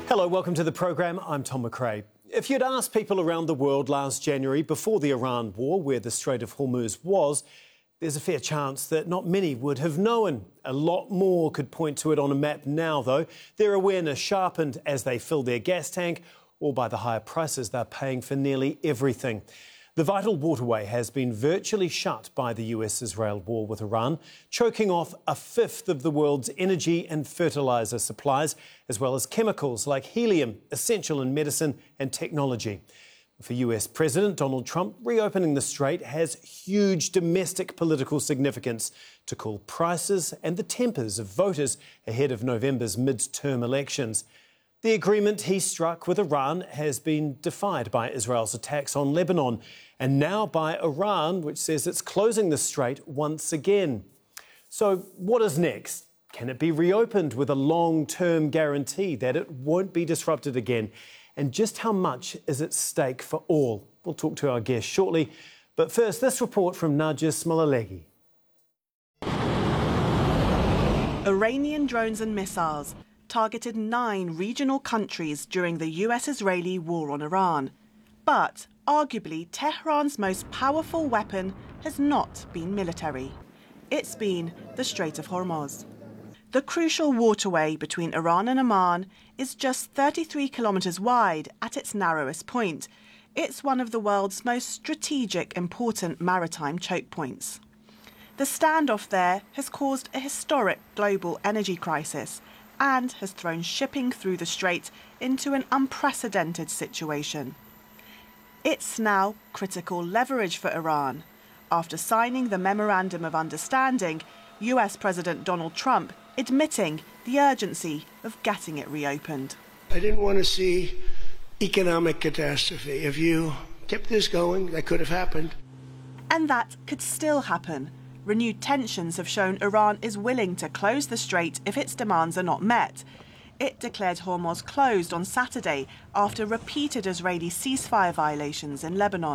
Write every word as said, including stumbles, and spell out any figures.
Hello, welcome to the programme. I'm Tom McRae. If you'd asked people around the world last January, before the Iran war, where the Strait of Hormuz was, there's a fair chance that not many would have known. A lot more could point to it on a map now, though. Their awareness sharpened as they filled their gas tank or by the higher prices they're paying for nearly everything. The vital waterway has been virtually shut by the U S-Israel war with Iran, choking off a fifth of the world's energy and fertiliser supplies, as well as chemicals like helium, essential in medicine and technology. For U S President Donald Trump, reopening the strait has huge domestic political significance to cool prices and the tempers of voters ahead of November's mid-term elections. The agreement he struck with Iran has been defied by Israel's attacks on Lebanon and now by Iran, which says it's closing the strait once again. So what is next? Can it be reopened with a long-term guarantee that it won't be disrupted again? And just how much is at stake for all? We'll talk to our guest shortly. But first, this report from Nargis Molalegi. Iranian drones and missiles targeted nine regional countries during the U S-Israeli war on Iran. But arguably, Tehran's most powerful weapon has not been military. It's been the Strait of Hormuz. The crucial waterway between Iran and Oman is just thirty-three kilometres wide at its narrowest point. It's one of the world's most strategic, important maritime choke points. The standoff there has caused a historic global energy crisis and has thrown shipping through the strait into an unprecedented situation. It's now critical leverage for Iran. After signing the Memorandum of Understanding, U S President Donald Trump admitting the urgency of getting it reopened. I didn't want to see economic catastrophe. If you kept this going, that could have happened. And that could still happen. Renewed tensions have shown Iran is willing to close the strait if its demands are not met. It declared Hormuz closed on Saturday after repeated Israeli ceasefire violations in Lebanon.